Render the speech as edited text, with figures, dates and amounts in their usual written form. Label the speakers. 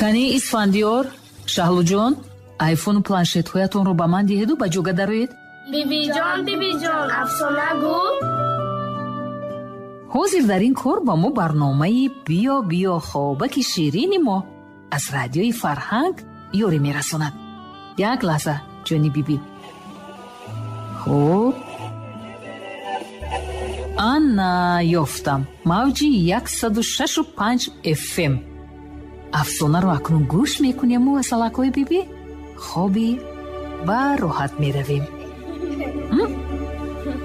Speaker 1: кани исфандиёр, шаҳлуҷон, айфону планшетҳоятонро ба ман диҳеду ба ҷога дароед.
Speaker 2: бибиҷон, афсона гӯ.
Speaker 1: ҳозир дар ин кор ба мо барномаи биё хобаки ширини мо аз радиои Фарҳанг ёрӣ мерасонад. як лаҳза ҷони биби. хуб, ана ёфтам мавҷи 106.5 FM. афсонаро акнун гӯш мекунем ва салакҳои биби хобӣ ба роҳат меравем.